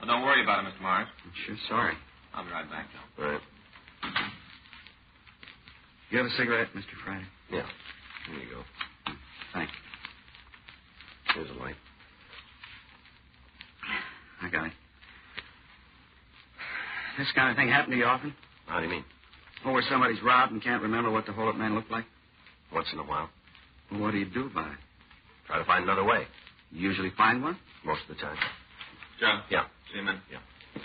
Well, don't worry about it, Mr. Morris. I'm sure sorry. I'll be right back, Joe. All right. You have a cigarette, Mr. Friday? Yeah. Here you go. Thanks. Here's a light. I got it. This kind of thing happen to you often? How do you mean? Oh, where somebody's robbed and can't remember what the hold-up man looked like? Once in a while. Well, what do you do about it? Try to find another way. You usually find one? Most of the time. Joe? Yeah. See you, man. Yeah.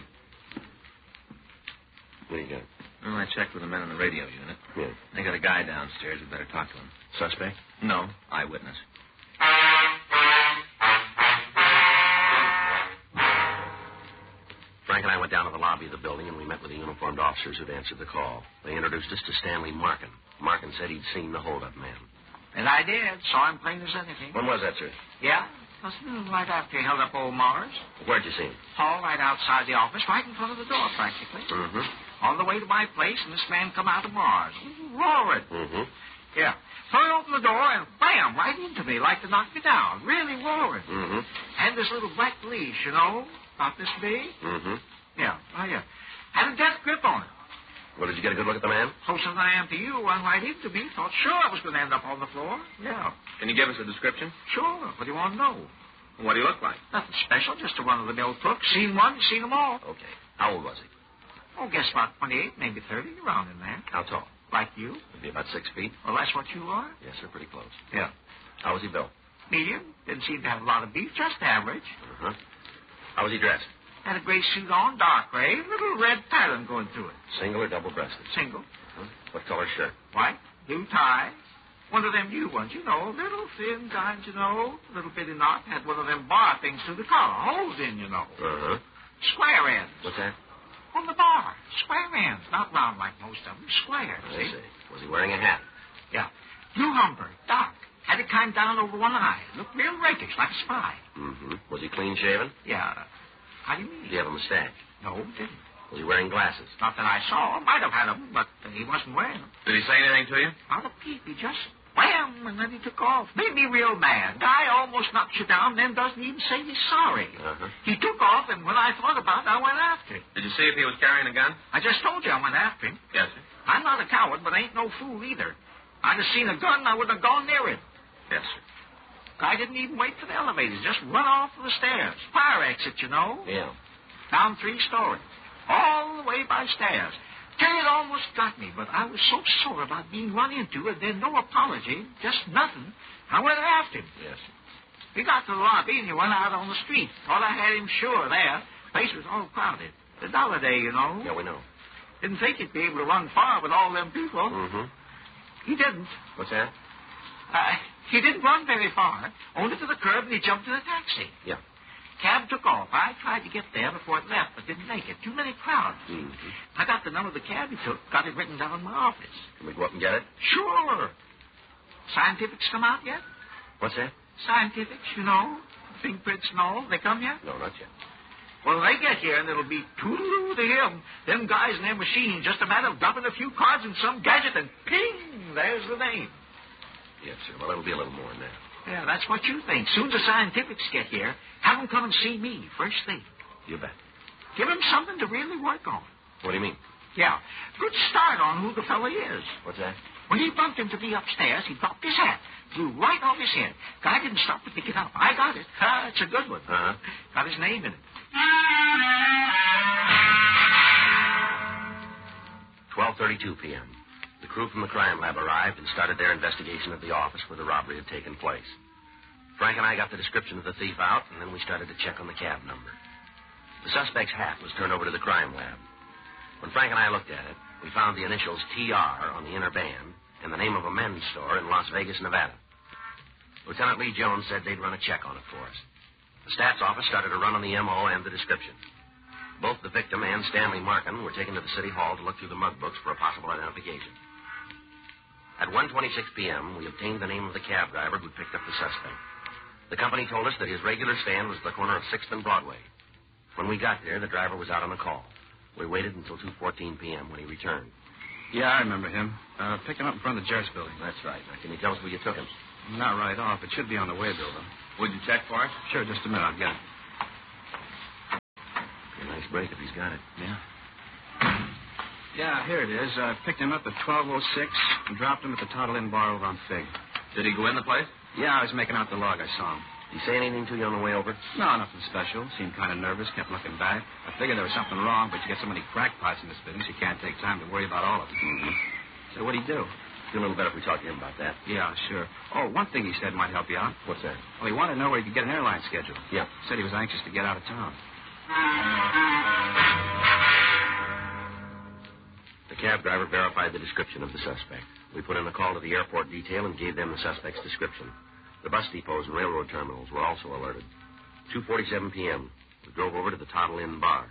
What do you got? Well, I checked with the men in the radio unit. Yeah. They got a guy downstairs. We better talk to him. Suspect? No, eyewitness. Frank and I went down to the lobby of the building, and we met with the uniformed officers who'd answered the call. They introduced us to Stanley Markin. Markin said he'd seen the hold-up man. And I did. Saw him plain as anything. When was that, sir? Yeah? Must have been right after he held up old Morris. Where'd you see him? Hall, right outside the office, right in front of the door, practically. Mm-hmm. On the way to my place, and this man come out of Mars. Roaring. Mm-hmm. Yeah. Threw open the door, and bam, right into me, like to knock me down. Really roaring. Mm-hmm. Had this little black leash, you know, about this big. Mm-hmm. Yeah, oh, yeah. Had a death grip on it. Well, did you get a good look at the man? Closer than I am to you, one right into me. Thought sure I was going to end up on the floor. Yeah. Can you give us a description? Sure. What do you want to know? What do you look like? Nothing special, just a run-of-the-mill crook. Seen one, seen them all. Okay. How old was he? Oh, guess about 28, maybe 30, around in there. How tall? Like you. Would be about 6 feet. Well, that's what you are? Yes, sir, pretty close. Yeah. How was he built? Medium. Didn't seem to have a lot of beef, just average. Uh-huh. How was he dressed? Had a gray suit on, dark gray, little red pattern going through it. Single or double-breasted? Single. Uh-huh. What color shirt? White, blue tie. One of them new ones, you know, little thin kinds, you know, little bitty knot. Had one of them bar things through the collar, holes in, you know. Uh-huh. Square ends. What's that? On the bar. Square ends, not round like most of them. Square, I see? see. Was he wearing a hat? Yeah. Blue Humber, dark. Had it kind down over one eye. Looked real rakish, like a spy. Mm-hmm. Was he clean-shaven? Yeah. How do you mean? Did he have a mustache? No, didn't. Was he wearing glasses? Not that I saw. Might have had them, but he wasn't wearing them. Did he say anything to you? Not a peep. He just wham, and then he took off. Made me real mad. Guy almost knocks you down, then doesn't even say he's sorry. Uh-huh. He took off, and when I thought about it, I went after him. Did you see if he was carrying a gun? I just told you I went after him. Yes, sir. I'm not a coward, but I ain't no fool either. I'd have seen a gun, I wouldn't have gone near him. Yes, sir. Guy didn't even wait for the elevators. Just run off the stairs. Fire exit, you know. Yeah. Down 3 stories. All the way by stairs. Tell you, it almost got me, but I was so sore about being run into, and then no apology, just nothing. I went after him. Yes. We got to the lobby, and he went out on the street. Thought I had him sure there. Place was all crowded. The dollar day, you know. Yeah, we know. Didn't think he'd be able to run far with all them people. Mm-hmm. He didn't. What's that? He didn't run very far. Only to the curb, and he jumped in a taxi. Yeah. Cab took off. I tried to get there before it left, but didn't make it. Too many crowds. Mm-hmm. I got the number of the cab he took, got it written down in my office. Can we go up and get it? Sure. Scientifics come out yet? What's that? Scientifics, you know. Fingerprints and all. They come yet? No, not yet. Well, they get here, and it'll be toodaloo to him. Them guys in their machine, just a matter of dumping a few cards in some gadget, and ping, there's the name. Yes, sir. Well, it'll be a little more than that. Yeah, that's what you think. Soon as the scientifics get here, have them come and see me, first thing. You bet. Give them something to really work on. What do you mean? Yeah, good start on who the fella is. What's that? When he bumped into me upstairs, he dropped his hat. Flew right off his head. Guy didn't stop to pick it up. I got it. It's a good one. Uh-huh. Got his name in it. 12:32 p.m. The crew from the crime lab arrived and started their investigation of the office where the robbery had taken place. Frank and I got the description of the thief out, and then we started to check on the cab number. The suspect's hat was turned over to the crime lab. When Frank and I looked at it, we found the initials TR on the inner band and the name of a men's store in Las Vegas, Nevada. Lieutenant Lee Jones said they'd run a check on it for us. The stats office started a run on the M.O. and the description. Both the victim and Stanley Markin were taken to the city hall to look through the mug books for a possible identification. At 1:26 p.m., we obtained the name of the cab driver who picked up the suspect. The company told us that his regular stand was at the corner of 6th and Broadway. When we got there, the driver was out on the call. We waited until 2:14 p.m. when he returned. Yeah, I remember him. Picked him up in front of the Jerks building. That's right. Now, can you tell us where you took him? Not right off. It should be on the way bill, though. Would you check for us? Sure, just a minute. I'll get it. A nice break if he's got it. Yeah. Yeah, here it is. I picked him up at 12:06 and dropped him at the Toddle Inn bar over on Fig. Did he go in the place? Yeah, I was making out the log. I saw him. Did he say anything to you on the way over? No, nothing special. Seemed kind of nervous, kept looking back. I figured there was something wrong, but you get so many crackpots in this business, you can't take time to worry about all of them. Mm-hmm. So what'd he do? Feel a little better if we talk to him about that. Yeah, sure. Oh, one thing he said might help you out. What's that? Well, he wanted to know where he could get an airline schedule. Yeah. Said he was anxious to get out of town. The cab driver verified the description of the suspect. We put in a call to the airport detail and gave them the suspect's description. The bus depots and railroad terminals were also alerted. 2:47 p.m. We drove over to the Toddle Inn bar.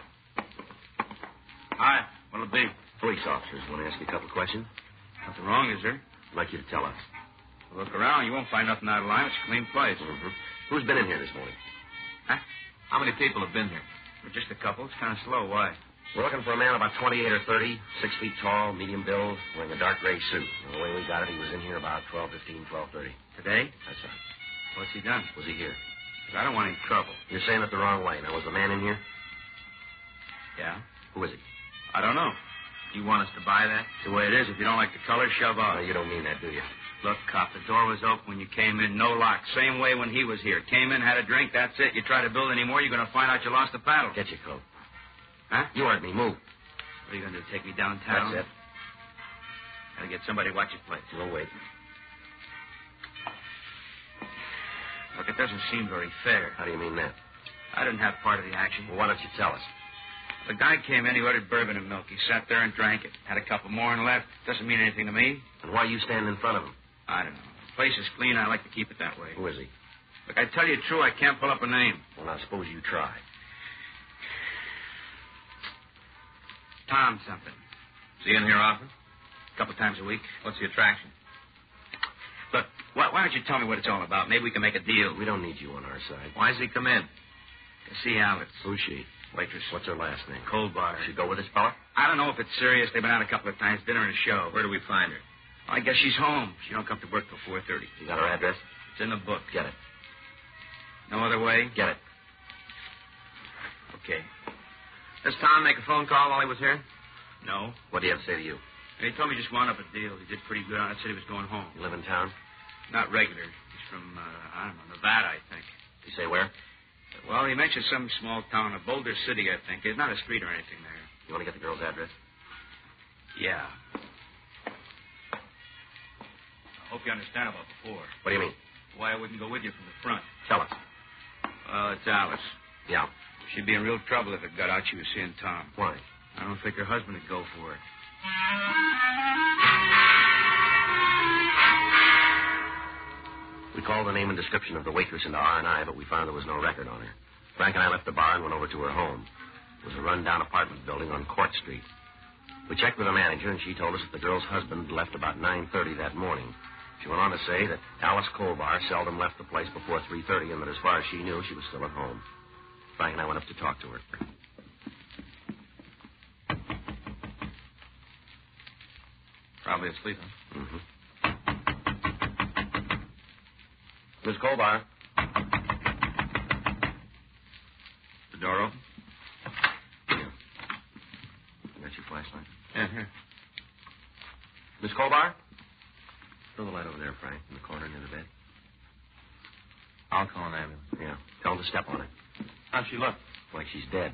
Hi. What'll it be? Police officers want to ask you a couple of questions. Nothing wrong, is there? I'd like you to tell us. Look around. You won't find nothing out of line. It's a clean place. Mm-hmm. Who's been in here this morning? Huh? How many people have been here? Well, just a couple. It's kind of slow. Why? We're looking for a man about 28 or 30, 6 feet tall, medium build, wearing a dark gray suit. And the way we got it, he was in here about 12:15, 12:30. Today? That's right. What's he done? Was he here? I don't want any trouble. You're saying it the wrong way. Now, was the man in here? Yeah? Who is he? I don't know. You want us to buy that? It's the way it is. If you don't like the color, shove No, out. you don't mean that, do you? Look, cop, the door was open when you came in. No lock. Same way when he was here. Came in, had a drink, that's it. You try to build any more, you're going to find out you lost the paddle. Get your coat. Huh? You heard me. Move. What are you going to do, take me downtown? That's it. Gotta get somebody to watch your place. We'll wait. Look, it doesn't seem very fair. How do you mean that? I didn't have part of the action. Well, why don't you tell us? The guy came in, he ordered bourbon and milk. He sat there and drank it. Had a couple more and left. Doesn't mean anything to me. And why you stand in front of him? I don't know. The place is clean. I like to keep it that way. Who is he? Look, I tell you true, I can't pull up a name. Well, now, suppose you try. Tom something. Is he in here often? A couple times a week. What's the attraction? Look, why don't you tell me what it's all about? Maybe we can make a deal. We don't need you on our side. Why does he come in? To see Alice. Who's she? Waitress. What's her last name? Cold bar. She go with this fella? I don't know if it's serious. They've been out a couple of times, dinner and a show. Where do we find her? I guess she's home. She don't come to work till 4:30. You got her address? It's in the book. Get it. No other way? Get it. Okay. Does Tom make a phone call while he was here? No. What do you have to say to you? He told me he just wound up a deal. He did pretty good on it. Said he was going home. You live in town? Not regular. He's from, I don't know, Nevada, I think. You say where? Well, he mentioned some small town, a Boulder City, I think. There's not a street or anything there. You want to get the girl's address? Yeah. I hope you understand about before. What do you mean? Why I wouldn't go with you from the front. Tell us. Well, it's Alice. Yeah. She'd be in real trouble if it got out she was seeing Tom. Why? I don't think her husband would go for her. We called the name and description of the waitress into R&I, but we found there was no record on her. Frank and I left the bar and went over to her home. It was a run-down apartment building on Court Street. We checked with the manager, and she told us that the girl's husband left about 9:30 that morning. She went on to say that Alice Colbar seldom left the place before 3:30, and that as far as she knew, she was still at home. Frank and I went up to talk to her. Probably asleep, huh? Mm-hmm. Miss Colbar. The door open? Yeah. You got your flashlight? Yeah, here. Miss Colbar? Throw the light over there, Frank, in the corner near the bed. I'll call an ambulance. Yeah. Tell her to step on it. How'd she look? Like she's dead.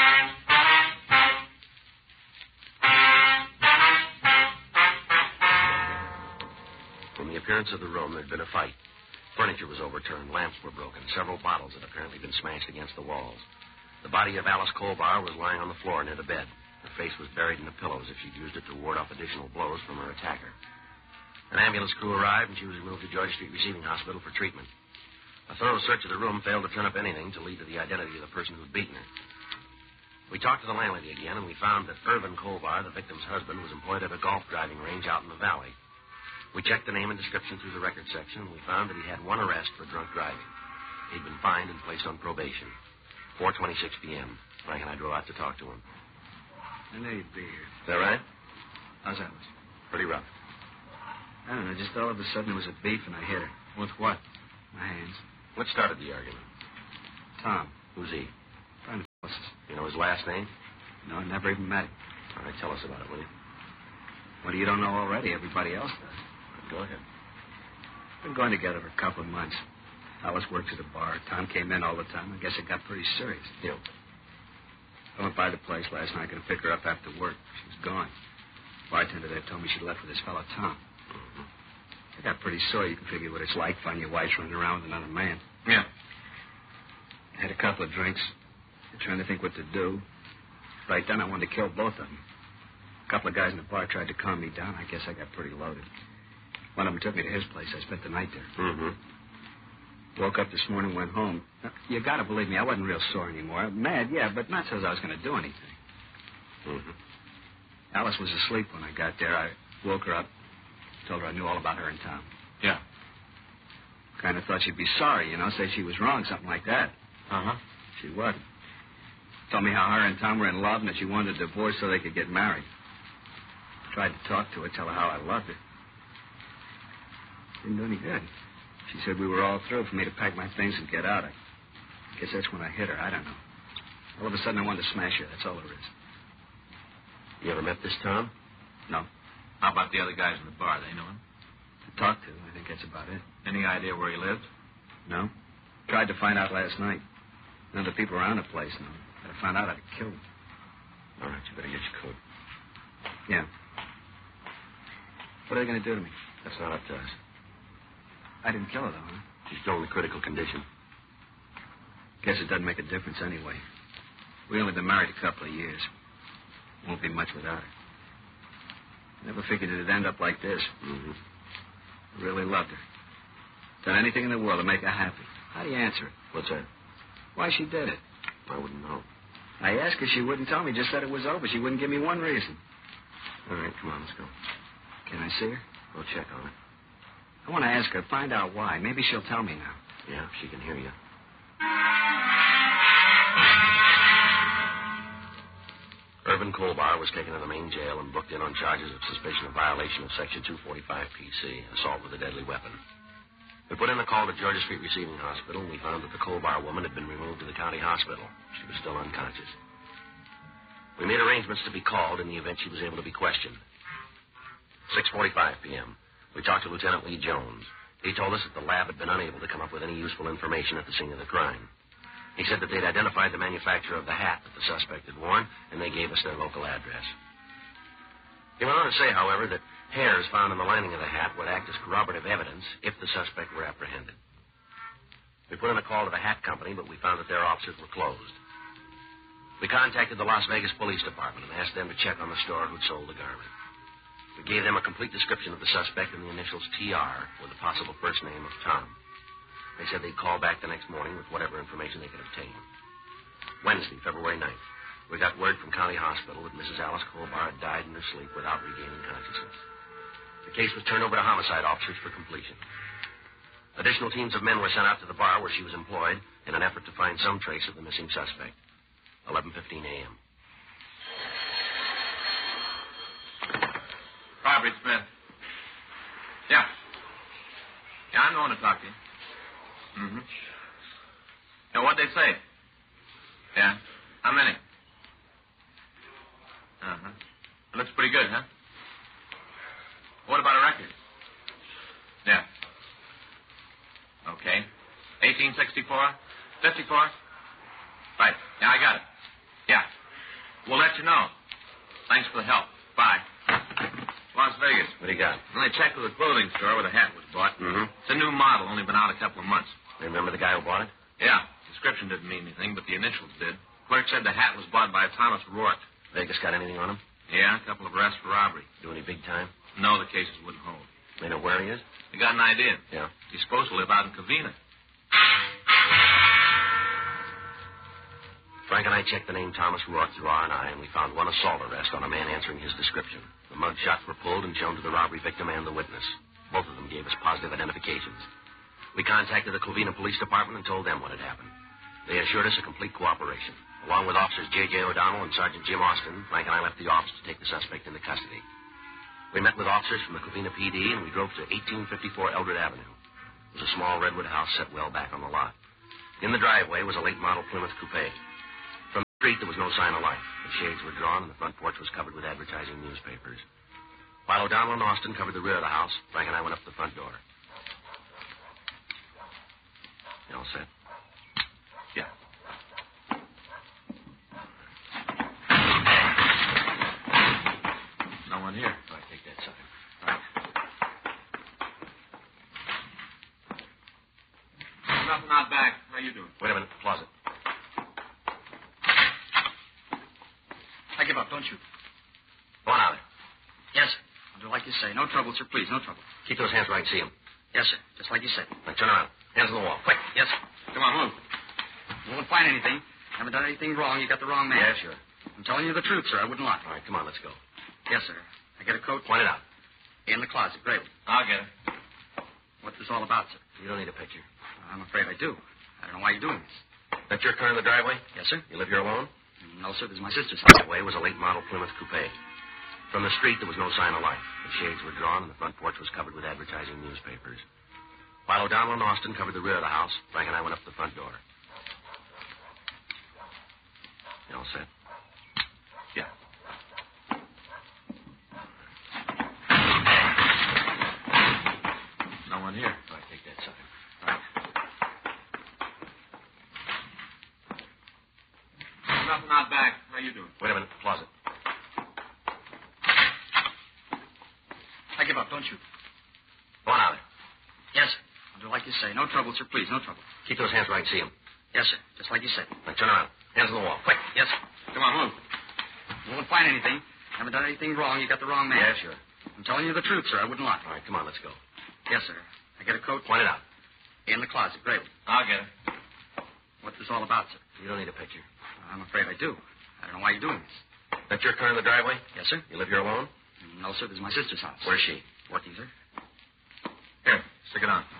From the appearance of the room, there'd been a fight. Furniture was overturned, lamps were broken, several bottles had apparently been smashed against the walls. The body of Alice Colbar was lying on the floor near the bed. Her face was buried in the pillows as if she'd used it to ward off additional blows from her attacker. An ambulance crew arrived, and she was removed to George Street Receiving Hospital for treatment. A thorough search of the room failed to turn up anything to lead to the identity of the person who'd beaten her. We talked to the landlady again, and we found that Irvin Colbar, the victim's husband, was employed at a golf driving range out in the valley. We checked the name and description through the record section, and we found that he had one arrest for drunk driving. He'd been fined and placed on probation. 4:26 p.m. Frank and I drove out to talk to him. I knew you'd be here. Is that right? How's that? Pretty rough. I don't know. Just all of a sudden there was a beef, and I hit her. With what? My hands. What started the argument? Tom. Who's he? Friend of Alice's. You know last name? No, never even met him. All right, tell us about it, will you? What you don't know already, everybody else does. Go ahead. Been going together for a couple of months. Alice worked at the bar. Tom came in all the time. I guess it got pretty serious. Yeah. I went by the place last night, going to pick her up after work. She was gone. Bartender there told me she left with this fellow, Tom. I got pretty sore. You can figure what it's like finding your wife running around with another man. Yeah. I had a couple of drinks. Trying to think what to do. Right then, I wanted to kill both of them. A couple of guys in the bar tried to calm me down. I guess I got pretty loaded. One of them took me to his place. I spent the night there. Mm-hmm. Woke up this morning, went home. Now, you got to believe me, I wasn't real sore anymore. Mad, yeah, but not so I was going to do anything. Mm-hmm. Alice was asleep when I got there. I woke her up, told her I knew all about her and Tom. Yeah. Kind of thought she'd be sorry, say she was wrong, something like that. Uh-huh. She wasn't. Told me how her and Tom were in love and that she wanted a divorce so they could get married. Tried to talk to her, tell her how I loved her. Didn't do any good. She said we were all through for me to pack my things and get out. I guess that's when I hit her. I don't know. All of a sudden, I wanted to smash her. That's all there is. You ever met this Tom? No. How about the other guys in the bar? They know him? To talk to. I think that's about it. Any idea where he lived? No. Tried to find out last night. None of the people around the place know. If I found out, I'd have killed him. All right, you better get your coat. Yeah. What are they going to do to me? That's not up to us. I didn't kill her, though, huh? She's still in the critical condition. Guess it doesn't make a difference anyway. We only been married a couple of years. Won't be much without her. Never figured it'd end up like this. Mm-hmm. I really loved her. Done anything in the world to make her happy. How do you answer it? What's that? Why she did it. I wouldn't know. I asked her, she wouldn't tell me. Just said it was over. She wouldn't give me one reason. All right, come on, let's go. Can I see her? We'll check on it. I want to ask her, find out why. Maybe she'll tell me now. Yeah, if she can hear you. Irvin Colbar was taken to the main jail and booked in on charges of suspicion of violation of Section 245 PC, assault with a deadly weapon. We put in a call to Georgia Street Receiving Hospital, and we found that the Colbar woman had been removed to the county hospital. She was still unconscious. We made arrangements to be called in the event she was able to be questioned. 6:45 p.m. We talked to Lieutenant Lee Jones. He told us that the lab had been unable to come up with any useful information at the scene of the crime. He said that they'd identified the manufacturer of the hat that the suspect had worn, and they gave us their local address. He went on to say, however, that hairs found on the lining of the hat would act as corroborative evidence if the suspect were apprehended. We put in a call to the hat company, but we found that their offices were closed. We contacted the Las Vegas Police Department and asked them to check on the store who'd sold the garment. We gave them a complete description of the suspect and the initials TR with the possible first name of Tom. They said they'd call back the next morning with whatever information they could obtain. Wednesday, February 9th, we got word from County Hospital that Mrs. Alice Colbar had died in her sleep without regaining consciousness. The case was turned over to homicide officers for completion. Additional teams of men were sent out to the bar where she was employed in an effort to find some trace of the missing suspect. 11:15 a.m. Robert Smith. Yeah. Yeah, I'm the one to talk to you. Mm-hmm. Yeah, what'd they say? Yeah. How many? Uh-huh. It looks pretty good, huh? What about a record? Yeah. Okay. 1864? 54? Right. Yeah, I got it. Yeah. We'll let you know. Thanks for the help. Bye. Las Vegas. What do you got? Well, I checked with the clothing store where the hat was bought. Mm-hmm. It's a new model, only been out a couple of months. Remember the guy who bought it? Yeah. Description didn't mean anything, but the initials did. Clerk said the hat was bought by Thomas Rourke. Vegas got anything on him? Yeah, a couple of arrests for robbery. Do any big time? No, the cases wouldn't hold. They know where he is? They got an idea. Yeah. He's supposed to live out in Covina. Frank and I checked the name Thomas Rourke through R&I, and we found one assault arrest on a man answering his description. The mug shots were pulled and shown to the robbery victim and the witness. Both of them gave us positive identifications. We contacted the Covina Police Department and told them what had happened. They assured us a complete cooperation. Along with Officers J.J. O'Donnell and Sergeant Jim Austin, Frank and I left the office to take the suspect into custody. We met with officers from the Covina PD, and we drove to 1854 Eldred Avenue. It was a small redwood house set well back on the lot. In the driveway was a late model Plymouth coupe. From the street, there was no sign of life. The shades were drawn, and the front porch was covered with advertising newspapers. While O'Donnell and Austin covered the rear of the house, Frank and I went up to the front door. You all set? Yeah. No one here. All right, take that side. Right. Nothing out back. How you doing? Wait a minute. Closet. I give up, don't you? Go on out there. Yes, sir. I'll do like you say. No trouble, sir, please. No trouble. Keep those hands where I can see them. Yes, sir. Just like you said. Now turn around. Hands on the wall. Quick. Yes, sir. Come on, move. You won't find anything. Haven't done anything wrong. You got the wrong man. Yeah, sure. I'm telling you the truth, sir. I wouldn't lie. All right, come on, let's go. Yes, sir. I get a coat. Point it out. In the closet. Great. I'll get it. What's this all about, sir? You don't need a picture. I'm afraid I do. I don't know why you're doing this. That's your car in the driveway? Yes, sir. You live here alone? No, sir. This is my sister's house. That way was a late model Plymouth coupe. From the street, there was no sign of life. The shades were drawn, and the front porch was covered with advertising newspapers. While O'Donnell and Austin covered the rear of the house, Frank and I went up to the front door. You all set? Yeah. No one here. All right, take that side. Right. Nothing out back. How you doing? Wait a minute. Closet. I give up, don't you? Go on out there. Yes, sir. I'll do like you say. No trouble, sir, please. No trouble. Keep those hands where I can see them. Yes, sir. Just like you said. Now turn around. Hands on the wall. Quick. Yes, sir. Come on, move. You won't find anything. Haven't done anything wrong. You got the wrong man. Yeah, sure. I'm telling you the truth, sir. I wouldn't lie. All right, come on, let's go. Yes, sir. I get a coat. Point it out. In the closet. Great. I'll get it. What's this all about, sir? You don't need a picture. I'm afraid I do. I don't know why you're doing this. That's your car in the driveway? Yes, sir. You live here alone? No, sir. This is my sister's house. Where's she? Working, sir. Here, stick it on.